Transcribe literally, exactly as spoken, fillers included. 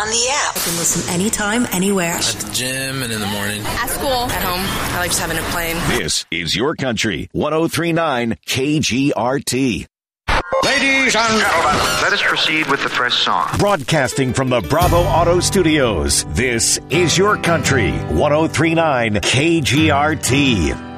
on the app. I can listen anytime, anywhere. At the gym and in the morning. At school. At home. I like just having it playing. This is Your Country, one oh three point nine K G R T. Ladies and gentlemen, let us proceed with the first song. Broadcasting from the Bravo Auto Studios, this is Your Country, one oh three point nine K G R T.